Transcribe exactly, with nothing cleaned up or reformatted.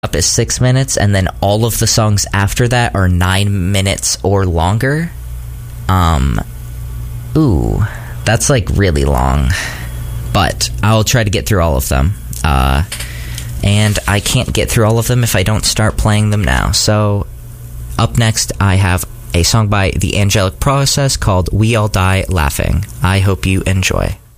up is six minutes, and then all of the songs after that are nine minutes or longer. Um, ooh, that's like really long, but I'll try to get through all of them. Uh, and I can't get through all of them if I don't start playing them now. So, up next, I have a song by The Angelic Process called We All Die Laughing. I hope you enjoy.